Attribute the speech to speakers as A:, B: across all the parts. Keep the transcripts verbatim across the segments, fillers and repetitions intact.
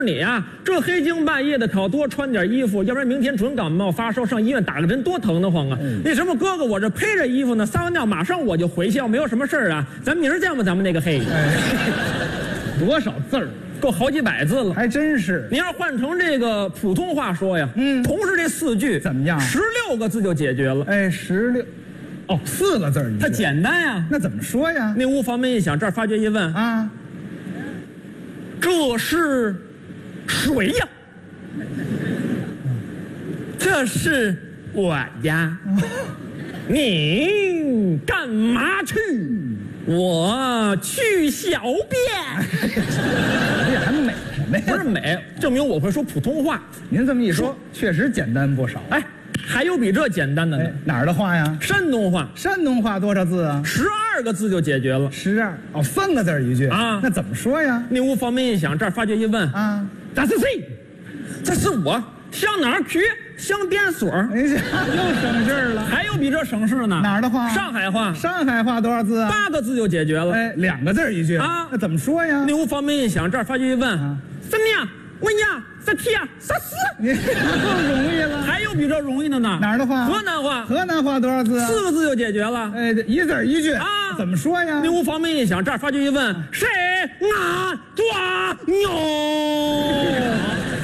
A: 你呀，这黑更半夜的可要多穿点衣服，要不然明天准感冒发烧，上医院打个针多疼得慌啊！嗯、那什么哥哥，我这披着衣服呢，撒完尿马上我就回去，要没有什么事儿啊，咱明儿见吧，咱们那个黑。
B: 哎，多少字儿？
A: 够好几百字了，
B: 还真是。
A: 你要换成这个普通话说呀，
B: 嗯，
A: 同时这四句
B: 怎么样？
A: 十六个字就解决了。
B: 哎，十六，哦，四个字儿，
A: 它简单呀。
B: 那怎么说呀？
A: 那屋房门一响，这儿发觉一问
B: 啊，
A: 这是谁呀？这是我呀。你干嘛去？我去小便。
B: 这还美什么呀？
A: 不是美，证明我会说普通话。
B: 您这么一说，确实简单不少。
A: 哎，还有比这简单的呢？
B: 哎、哪儿的话呀？
A: 山东话。
B: 山东话多少字啊？
A: 十二个字就解决了。
B: 十二哦，三个字一句
A: 啊？
B: 那怎么说呀？
A: 那屋房门一响，这儿发觉一问
B: 啊，
A: 这是谁？这是我。上哪儿去？相电所。
B: 哎呀，又省事儿了。
A: 还有比这省事呢？
B: 哪儿的话？
A: 上海话。
B: 上海话多少字啊？
A: 八个字就解决了。
B: 哎，两个字一句
A: 啊？
B: 那怎么说呀？
A: 那屋房门一响，这儿发觉一问啊，什么呀？问呀？啥题呀？啥事？
B: 你更容易了。
A: 还有比这容易的呢？
B: 哪儿的话？
A: 河南话。
B: 河南话多少字啊？
A: 四个字就解决了。
B: 哎，一字一句
A: 啊？
B: 怎么说呀？
A: 那屋房门一响，这儿发觉一问，谁俺抓牛？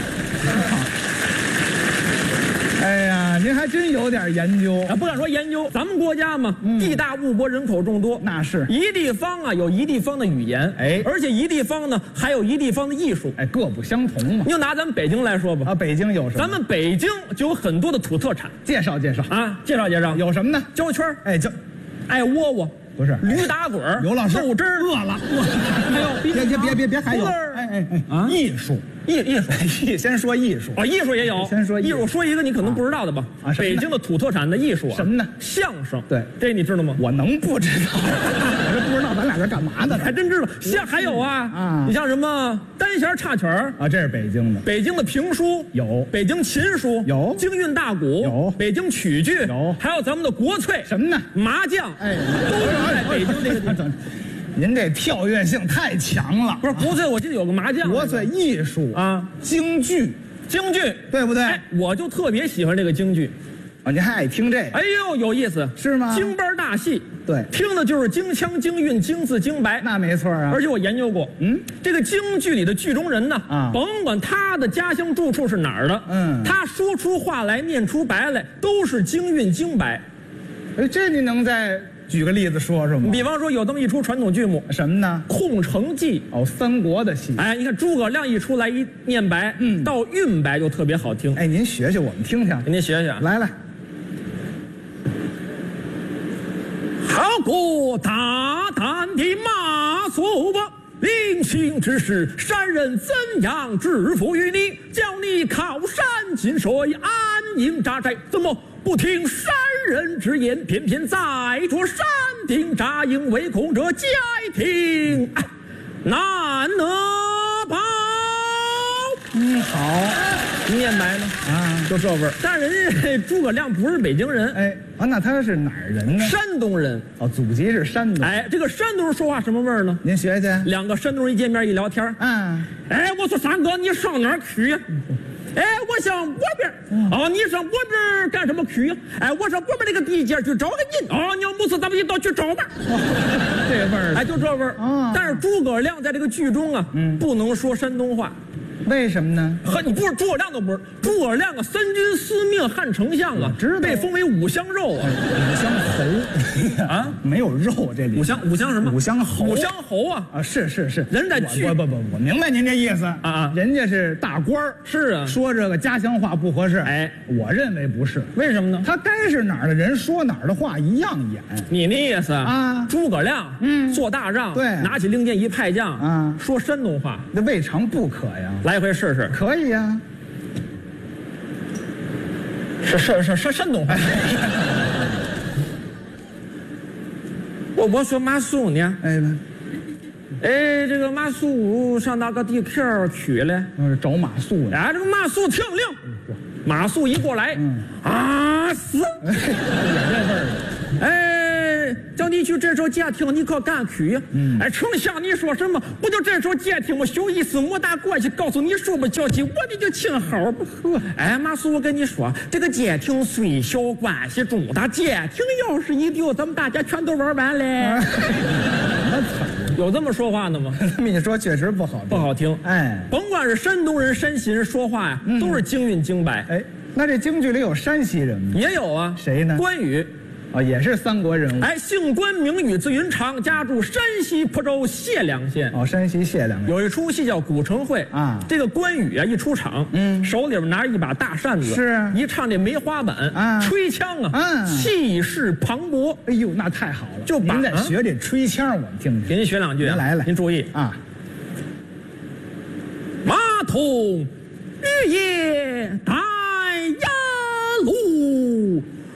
B: 哎呀，您还真有点研究
A: 啊！不敢说研究，咱们国家嘛，嗯、地大物博，人口众多，
B: 那是
A: 一地方啊，有一地方的语言，
B: 哎，
A: 而且一地方呢，还有一地方的艺术，
B: 哎，各不相同嘛。
A: 你就拿咱们北京来说吧，
B: 啊，北京有什么？
A: 咱们北京就有很多的土特产，
B: 介绍介绍
A: 啊，介绍介绍，
B: 有什么呢？
A: 焦圈，
B: 哎，焦，
A: 爱窝窝，
B: 不是
A: 驴打滚，
B: 刘老师
A: 豆汁儿，
B: 饿了，
A: 还有
B: 别别别别别还有，哎哎哎啊，艺术。
A: 艺艺术，
B: 艺先说艺术
A: 啊，艺术也有。
B: 先说
A: 艺术，说一个你可能不知道的吧？
B: 啊，
A: 北京的土特产的艺术
B: 什么呢？
A: 相声。
B: 对，
A: 这你知道吗？
B: 我能不知道？我这不知道，咱俩这干嘛呢？
A: 还真知道。像还有啊啊，你像什么单弦插曲儿
B: 啊，这是北京的。
A: 北京的评书
B: 有，
A: 北京琴书
B: 有，
A: 京韵大鼓
B: 有，
A: 北京曲剧
B: 有，
A: 还有咱们的国粹
B: 什么呢？
A: 麻将。哎，都是在北京这个地方。
B: 您这跳跃性太强了。
A: 不是国粹，我记得有个麻将。
B: 国粹艺术
A: 啊，
B: 京剧，
A: 京剧
B: 对不对？
A: 哎，我就特别喜欢这个京剧。
B: 啊，您还爱听这个？
A: 哎呦，有意思，
B: 是吗？
A: 京班大戏，
B: 对，
A: 听的就是京腔、京韵、京字、京白。
B: 那没错啊。
A: 而且我研究过，
B: 嗯，
A: 这个京剧里的剧中人呢，
B: 啊，
A: 甭管他的家乡住处是哪儿的，
B: 嗯，
A: 他说出话来、念出白来，都是京韵、京白。
B: 哎，这您能再举个例子说说吗？
A: 比方说有这么一出传统剧目，
B: 什么呢？
A: 《空城计》
B: 哦，三国的戏。
A: 哎，你看诸葛亮一出来一念白，
B: 嗯，
A: 到韵白就特别好听。
B: 哎，您学学我们听听，
A: 给您学学。
B: 来来。
A: 好过大胆的马谡吧，临行之时，山人怎样制服于你？叫你靠山进水，安营扎寨，怎么不听山人之言，偏偏在着山顶扎营围攻者，皆听哎难得保。
B: 嗯，好，
A: 念白呢
B: 啊，
A: 就这味儿。但是人家诸葛亮不是北京人，
B: 哎啊，那他是哪儿人呢？
A: 山东人。
B: 哦，祖籍是山东。
A: 哎，这个山东人说话什么味儿呢？
B: 您学学。
A: 两个山东人一见面一聊天，
B: 嗯，
A: 哎，我说三哥，你上哪儿去呀？哎，我上我边儿。哦，你上我边儿干什么去呀？哎，我上我边那个地界去找个人。哦，你要没事，咱们一道去找吧。
B: 这味儿，
A: 哎，就这味儿。
B: 啊，
A: 但是诸葛亮在这个剧中啊，嗯，不能说山东话。
B: 为什么呢？
A: 呵，你不是诸葛亮都不是，诸葛亮啊，三军司命汉丞相啊，
B: 知道
A: 被封为五香肉啊，
B: 五香侯啊，没有肉这里。
A: 五香五香什么？
B: 五香侯。
A: 五香侯啊
B: 啊，是是是，
A: 人在剧
B: 不不不，我明白您这意思啊
A: 啊，
B: 人家是大官儿，
A: 是啊，
B: 说这个家乡话不合适。
A: 哎，
B: 我认为不是，
A: 为什么呢？
B: 他该是哪儿的人说哪儿的话一样演。
A: 你那意思
B: 啊？
A: 诸葛亮嗯，做大仗，
B: 对，
A: 拿起令箭一派将
B: 啊，
A: 说山东话，
B: 那未尝不可呀。
A: 来一回试试。
B: 可以呀，
A: 是是是是山东话。我我说马谡呢？
B: 哎，
A: 哎，这个马谡上哪个地片去了？
B: 嗯，找马谡呢。
A: 哎，这个马谡听令，马谡一过来，
B: 嗯
A: 啊死，
B: 也这味儿。
A: 哎， 叫你去这首街听，你可敢去呀？嗯，哎，丞相，你说什么？不就这首街听吗？有意思，莫大过去告诉你说不交集，我的就请好不喝。哎，马叔，我跟你说，这个街亭虽小，关系重大。街亭要是一丢，咱们大家全都玩完嘞。有这么说话的吗？
B: 这么一说，确实不好听，
A: 不好听。
B: 哎，
A: 甭管是山东人、山西人说话呀，嗯、都是京韵京白。
B: 哎，那这京剧里有山西人吗？
A: 也有啊。
B: 谁呢？
A: 关羽。
B: 哦，也是三国人物。
A: 哎，姓关，名羽，字云长，家住山西蒲州解良县。
B: 哦，山西解良县
A: 有一出戏叫《古城会》啊。这个关羽啊，一出场，嗯，手里边拿着一把大扇子，
B: 是
A: 一唱这梅花板啊，吹枪啊，嗯，气势磅礴。
B: 哎呦，那太好了！
A: 就
B: 您得学这吹腔，我们听听。
A: 给您学两句、啊。
B: 您来了，
A: 您注意
B: 啊。
A: 马童玉叶带呀路。